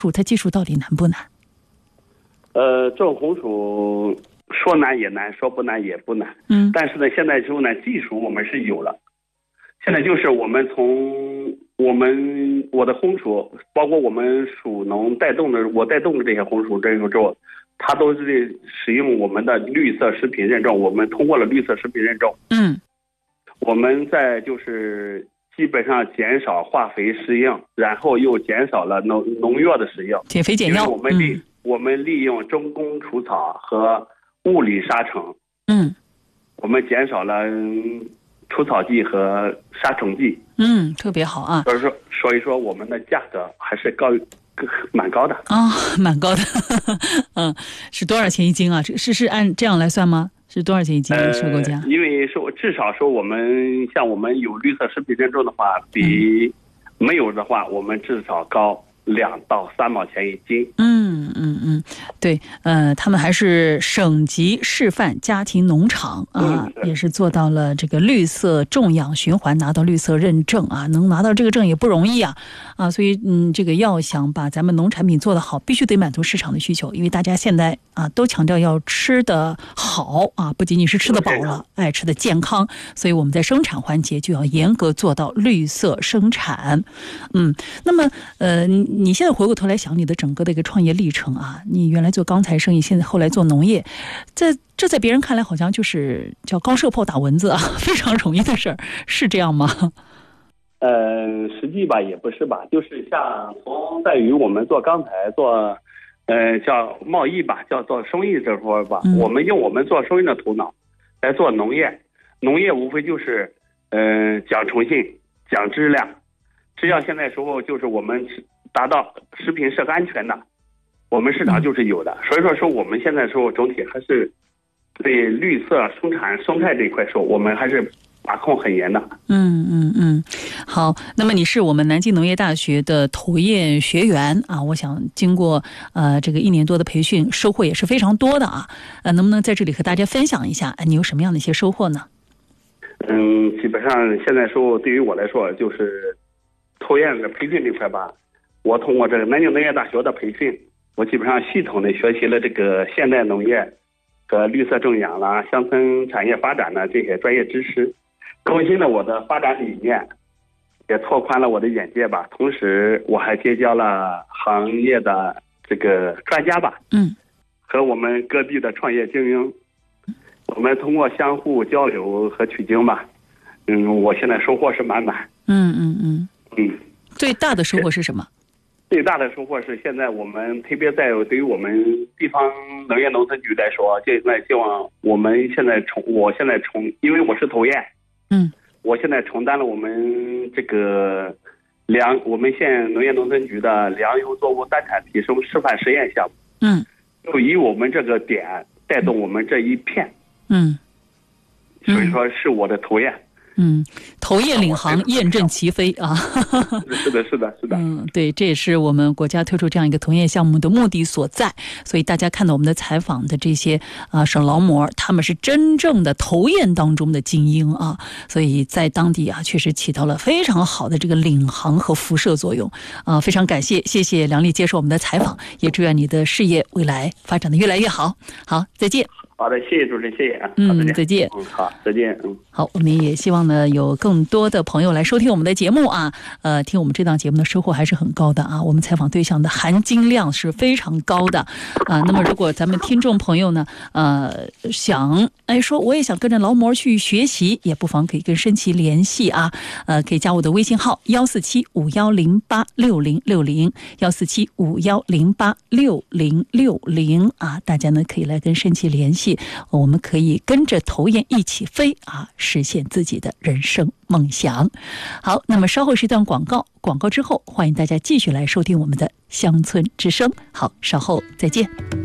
它技术到底难不难？ 种红薯说难也难，说不难也不难。但是呢，现在之后呢，技术我们是有了。现在就是我们从我的红薯，包括我们属农带动的这些红薯这个之后，它都是使用我们的绿色食品认证。我们通过了绿色食品认证。我们在就是基本上减少化肥使用，然后又减少了农药的使用， 减肥减药。 我们利用人工除草和物理杀虫。我们减少了除草剂和杀虫剂。 特别好啊。 所以说我们的价格还是蛮高的啊，蛮高的。是多少钱一斤啊？是按这样来算吗？是多少钱一斤收购价？ 因为至少说我们有绿色食品认证的话，比没有的话，我们至少高2到3毛钱一斤。 对，他们还是省级示范家庭农场啊，也是做到了这个绿色种养循环，拿到绿色认证啊，能拿到这个证也不容易啊，所以这个要想把咱们农产品做得好，必须得满足市场的需求，因为大家现在都强调要吃得好啊，不仅仅是吃得饱了，吃得健康，所以我们在生产环节就要严格做到绿色生产。那么你现在回过头来想你的整个的一个创业历程啊，你原来做钢材生意，现在后来做农业，这在别人看来好像就是叫高射炮打蚊子啊，非常容易的事儿，是这样吗？ 实际吧也不是吧，就是像在于我们做钢材做叫贸易吧，叫做生意这块吧，我们用我们做生意的头脑来做农业无非就是讲诚信讲质量，只要现在时候就是我们达到食品是安全的，我们市场就是有的。所以说我们现在时候总体还是对绿色生态这一块我们还是把控很严的。 好，那么你是我们南京农业大学的投研学员啊，我想经过这个1年多的培训，收获也是非常多的啊。能不能在这里和大家分享一下，你有什么样的一些收获呢？ 基本上现在说对于我来说，就是投研的培训这块吧，我通过这个南京农业大学的培训，我基本上系统的学习了这个现代农业和绿色种养啦、乡村产业发展的这些专业知识，更新了我的发展理念，也拓宽了我的眼界吧。同时我还结交了行业的这个专家吧，和我们各地的创业精英，我们通过相互交流和取经吧，我现在收获是满满。 最大的收获是什么？ 最大的收获是现在我们特别对于我们地方农业农村局来说，现在希望我们因为我是投研，我现在承担了我们这个我们县农业农村局的粮油作物单产提升示范实验项目，就以我们这个点带动我们这一片，所以说是我的投研。 投业领航，验证齐飞啊！ 是的。 对，这也是我们国家推出这样一个投业项目的目的所在。所以大家看到我们的采访的这些省劳模，他们是真正的投研当中的精英啊，所以在当地确实起到了非常好的这个领航和辐射作用啊！非常感谢梁丽接受我们的采访，也祝愿你的事业未来发展的越来越好。好，再见。 好的，谢谢主持人，谢谢啊。 再见。 好，再见。 好，我们也希望呢有更多的朋友来收听我们的节目啊。听我们这档节目的收获还是很高的啊。我们采访对象的含金量是非常高的啊。那么如果咱们听众朋友呢，想说我也想跟着劳模去学习，也不妨可以跟申奇联系啊。可以加我的微信号14751086060，14751086060啊。大家呢可以来跟申奇联系。我们可以跟着投研一起飞啊，实现自己的人生梦想。好，那么稍后是一段广告之后，欢迎大家继续来收听我们的乡村之声。好，稍后再见。